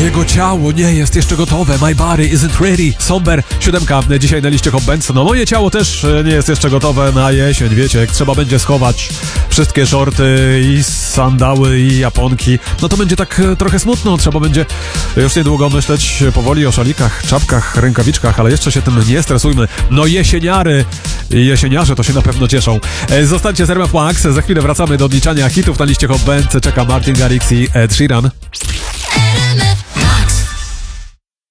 Jego ciało nie jest jeszcze gotowe. My body isn't ready. Somber, 7 dzisiaj na liście Hot Bands. No moje ciało też nie jest jeszcze gotowe na jesień, wiecie, jak trzeba będzie schować wszystkie shorty i sandały i japonki, no to będzie tak trochę smutno. Trzeba będzie już niedługo myśleć powoli o szalikach, czapkach, rękawiczkach, ale jeszcze się tym nie stresujmy. No jesieniary i jesieniarze to się na pewno cieszą. Zostańcie z RMF Max, za chwilę wracamy do odliczania hitów na liście Hot Bands. Czeka Martin Garrix i Ed Sheeran.